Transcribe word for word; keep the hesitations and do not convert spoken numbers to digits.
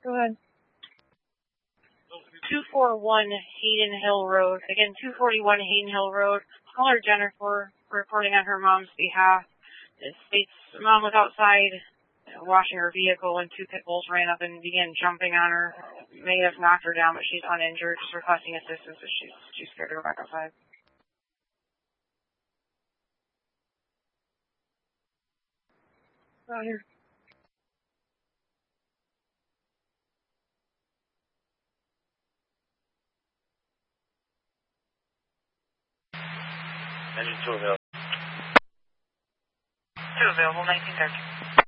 Go ahead. two forty-one Hayden Hill Road. Again, two forty-one Hayden Hill Road. Caller Jennifer reporting on her mom's behalf. It states mom was outside washing her vehicle when two pit bulls ran up and began jumping on her. May have knocked her down, but she's uninjured. Just requesting assistance if she's, she's scared to go back outside. Out here. Engine two available. Two available, nineteen thirty.